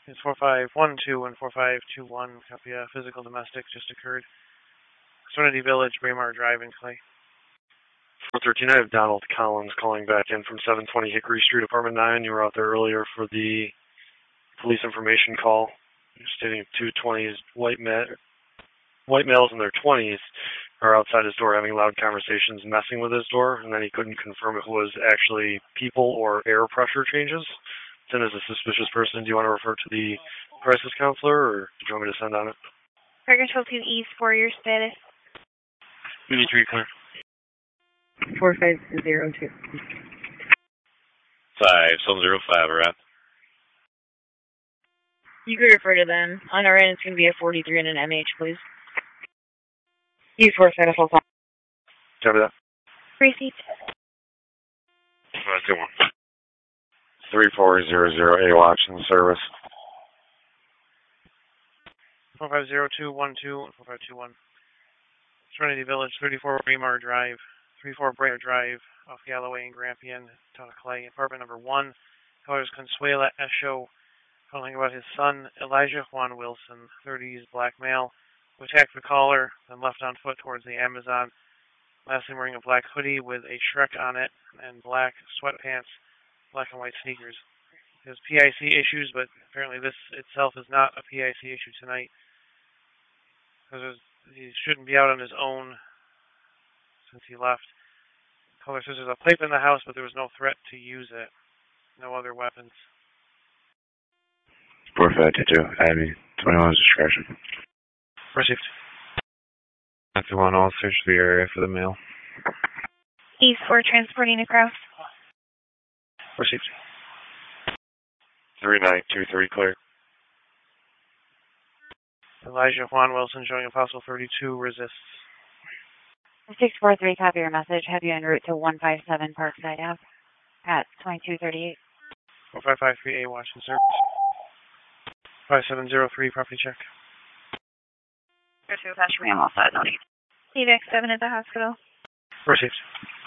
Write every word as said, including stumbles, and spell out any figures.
It's four five one two and four five two one. Copy. Uh, physical domestic just occurred. Serenity Village, Braemar Drive in Clay. four thirteen, I have Donald Collins calling back in from seven twenty Hickory Street, Apartment nine. You were out there earlier for the police information call, stating two twenties white, ma white males in their twenties are outside his door having loud conversations, messing with his door, and then he couldn't confirm if it was actually people or air pressure changes. Then as a suspicious person, do you want to refer to the crisis counselor, or do you want me to send on it? Control two East for your status. Unit three, clear. four five zero two. five seven zero five, right? You could refer to them. On our end, it's going to be a forty-three and an M H, please. East four five full time. Copy that. Receipt. Five two one. Three four zero zero A watch in service. Four five zero two one two and four five two one. Serenity Village, thirty-four Braemar Drive, thirty-four Braemar Drive, off Galloway and Grampian, town of Clay. Apartment number one. Colors Consuela Esho, calling about his son Elijah Juan Wilson, thirties, black male, who attacked the caller, then left on foot towards the Amazon. Lastly, wearing a black hoodie with a Shrek on it and black sweatpants, black and white sneakers. He has P I C issues, but apparently this itself is not a P I C issue tonight. Because he shouldn't be out on his own since he left. Caller says there's a pipe in the house, but there was no threat to use it. No other weapons. four five two two, Admin, twenty-one is discretion. Received. nine two one, all search the area for the male. East for transporting across. Received. three nine two three, clear. Elijah Juan Wilson showing a possible thirty-two, resists. six four three, copy your message. Have you en route to one five seven Parkside Ave at twenty-two thirty-eight. four five five three A, Washington service. five seven zero three, property check. Go to attach me, I'm all set, no need. Evac seven at the hospital. Received.